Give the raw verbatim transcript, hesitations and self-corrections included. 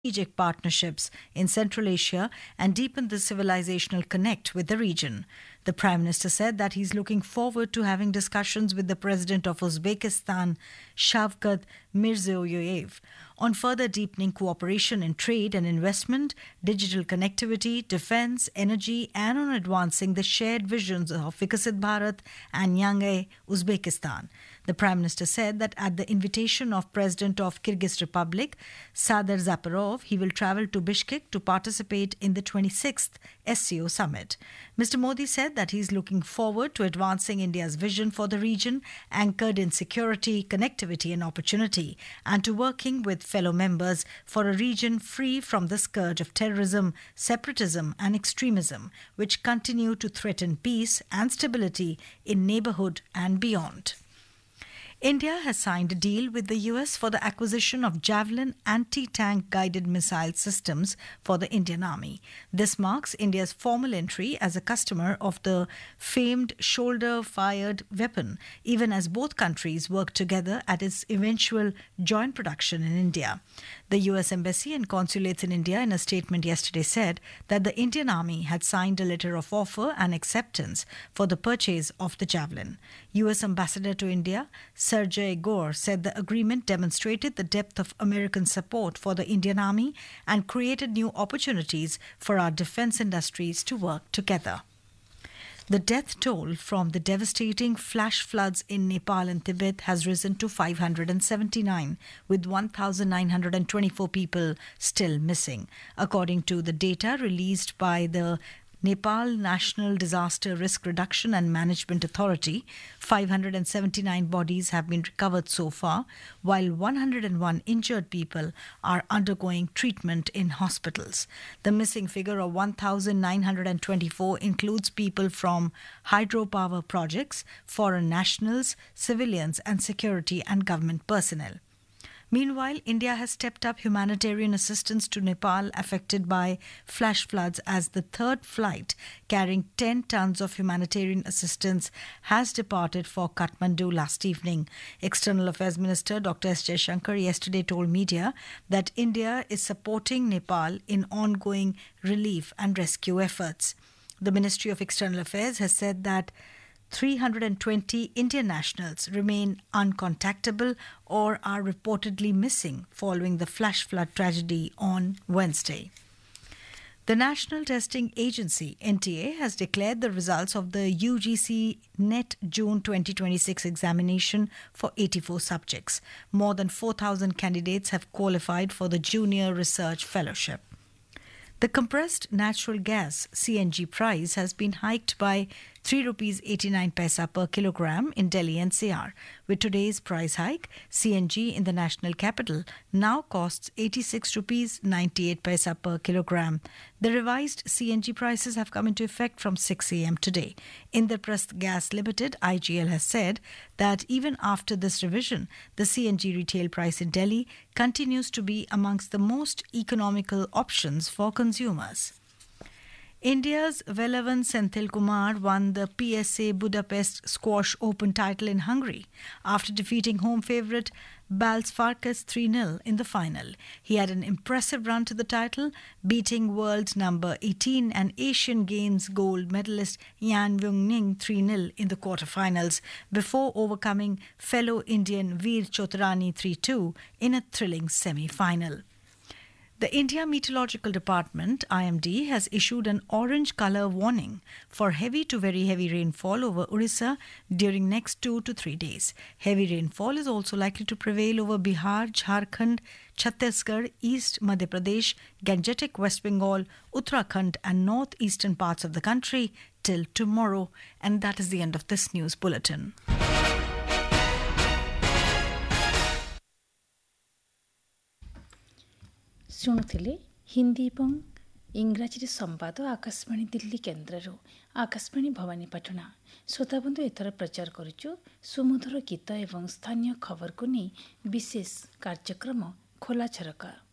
strategic partnerships in Central Asia and deepen the civilizational connect with the region. The Prime Minister said that he's looking forward to having discussions with the President of Uzbekistan, Shavkat Mirziyoyev, on further deepening cooperation in trade and investment, digital connectivity, defense, energy, and on advancing the shared visions of Viksit Bharat and Yangai Uzbekistan. The Prime Minister said that at the invitation of President of Kyrgyz Republic, Sadar Zaparov, he will travel to Bishkek to participate in the twenty-sixth S C O summit. Mister Modi said that he is looking forward to advancing India's vision for the region, anchored in security, connectivity and opportunity, and to working with fellow members for a region free from the scourge of terrorism, separatism and extremism, which continue to threaten peace and stability in neighborhood and beyond. India has signed a deal with the U S for the acquisition of Javelin anti-tank guided missile systems for the Indian Army. This marks India's formal entry as a customer of the famed shoulder-fired weapon, even as both countries work together at its eventual joint production in India. The U S Embassy and consulates in India in a statement yesterday said that the Indian Army had signed a letter of offer and acceptance for the purchase of the Javelin. U S Ambassador to India, Sergey Gore, said the agreement demonstrated the depth of American support for the Indian Army and created new opportunities for our defense industries to work together. The death toll from the devastating flash floods in Nepal and Tibet has risen to five hundred seventy-nine, with one thousand nine hundred twenty-four people still missing, according to the data released by the Nepal National Disaster Risk Reduction and Management Authority. five hundred seventy-nine bodies have been recovered so far, while one hundred one injured people are undergoing treatment in hospitals. The missing figure of one thousand nine hundred twenty-four includes people from hydropower projects, foreign nationals, civilians, and security and government personnel. Meanwhile, India has stepped up humanitarian assistance to Nepal affected by flash floods as the third flight carrying ten tons of humanitarian assistance has departed for Kathmandu last evening. External Affairs Minister Doctor S. Jaishankar yesterday told media that India is supporting Nepal in ongoing relief and rescue efforts. The Ministry of External Affairs has said that three hundred twenty Indian nationals remain uncontactable or are reportedly missing following the flash flood tragedy on Wednesday. The National Testing Agency, N T A, has declared the results of the U G C NET June twenty twenty-six examination for eighty-four subjects. More than four thousand candidates have qualified for the Junior Research Fellowship. The compressed natural gas C N G price has been hiked by three rupees eighty-nine paisa per kilogram in Delhi N C R. With today's price hike, C N G in the national capital now costs eighty-six rupees ninety-eight paisa per kilogram. The revised C N G prices have come into effect from six a.m. today. Indraprasth Gas Limited, I G L, has said that even after this revision, the C N G retail price in Delhi continues to be amongst the most economical options for consumers. India's Velavan Senthilkumar won the P S A Budapest Squash Open title in Hungary after defeating home favourite Balzfarkas three nil in the final. He had an impressive run to the title, beating world number eighteen and Asian Games gold medalist Yan Wung-ning three nil in the quarterfinals before overcoming fellow Indian Veer Chotrani three two in a thrilling semi-final. The India Meteorological Department, I M D, has issued an orange colour warning for heavy to very heavy rainfall over Orissa during next two to three days. Heavy rainfall is also likely to prevail over Bihar, Jharkhand, Chhattisgarh, East Madhya Pradesh, Gangetic West Bengal, Uttarakhand and northeastern parts of the country till tomorrow. And that is the end of this news bulletin. ଶୁଣୁଥିଲେ ହିନ୍ଦୀ ଏବଂ ଇଂରାଜୀରେ ସମ୍ବାଦ ଆକାଶବାଣୀ ଦିଲ୍ଲୀ କେନ୍ଦ୍ରରୁ। ଆକାଶବାଣୀ ଭବାନୀପାଟଣା। ଶ୍ରୋତାବନ୍ଧୁ, ଏଥର ପ୍ରଚାର କରୁଛୁ ସୁମଧୁର ଗୀତ ଏବଂ ସ୍ଥାନୀୟ ଖବରକୁ ନେଇ ବିଶେଷ କାର୍ଯ୍ୟକ୍ରମ ଖୋଲା ଝରକା।